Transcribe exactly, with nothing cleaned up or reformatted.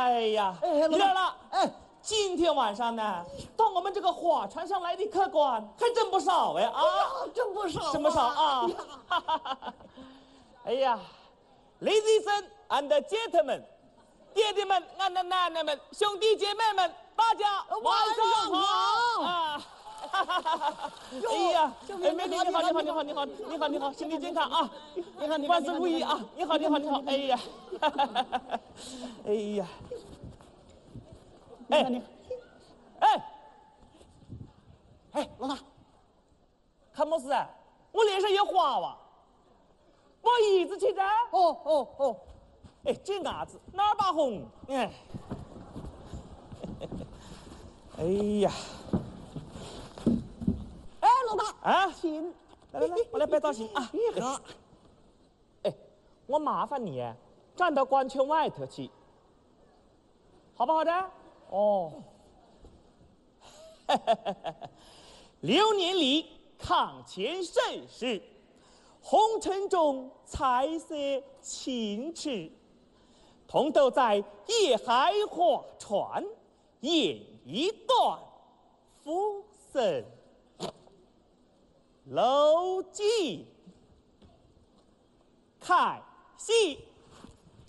哎呀， 哎， 李二了， 哎， 今天晚上呢，到我们这个划船上来的客官还真不少哎啊， 真不少， 什么少啊？哎呀 ，Ladies and gentlemen， 爹爹们、俺的奶奶们、兄弟姐妹们，大家晚上好啊！哎呀，哎，美女你好，你好，你好，你好，你好，你好，身体健康啊！ 你好，你好， 万事如意啊！你好，你好，你好，哎呀，哎呀，哎，哎，哎，老大，看么事啊？我脸上有花哇！我椅子去着。 哦哦哦， 哎，这伢子哪儿把红？哎，哎呀， 哎，老大啊， 请， 来来来，我来摆造型啊！ 你好， 哎，我麻烦你站到关圈外头去，好不好的？哦，流年里康乾盛世，红尘中彩色情痴，同都在夜海划船，演一段浮生楼记，开戏。